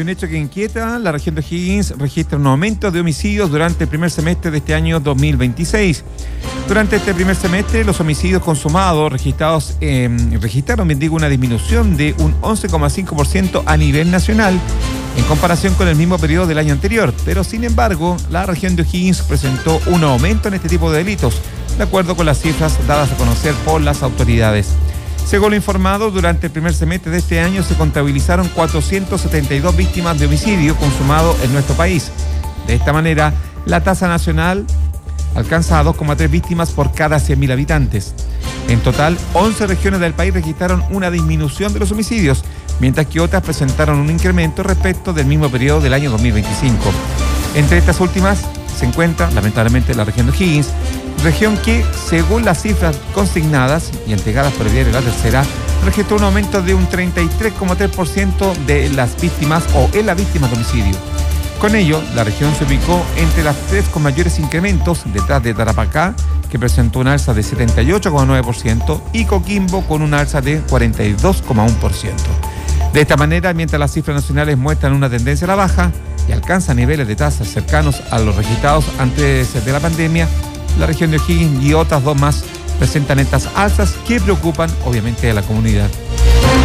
Y un hecho que inquieta, la región de O'Higgins registra un aumento de homicidios durante el primer semestre de este año 2026. Durante este primer semestre, los homicidios consumados registraron una disminución de un 11,5% a nivel nacional en comparación con el mismo periodo del año anterior. Pero, sin embargo, la región de O'Higgins presentó un aumento en este tipo de delitos, de acuerdo con las cifras dadas a conocer por las autoridades. Según lo informado, durante el primer semestre de este año se contabilizaron 472 víctimas de homicidio consumado en nuestro país. De esta manera, la tasa nacional alcanza a 2,3 víctimas por cada 100.000 habitantes. En total, 11 regiones del país registraron una disminución de los homicidios, mientras que otras presentaron un incremento respecto del mismo periodo del año 2025. Entre estas últimas se encuentra, lamentablemente, la región de O'Higgins, región que, según las cifras consignadas y entregadas por el diario La Tercera, registró un aumento de un 33,3% de las víctimas o en las víctimas de homicidio. Con ello, la región se ubicó entre las tres con mayores incrementos, detrás de Tarapacá, que presentó un alza de 78,9%, y Coquimbo con un alza de 42,1%. De esta manera, mientras las cifras nacionales muestran una tendencia a la baja y alcanzan niveles de tasas cercanos a los registrados antes de la pandemia, la región de O'Higgins y otras dos más presentan estas alzas que preocupan obviamente a la comunidad.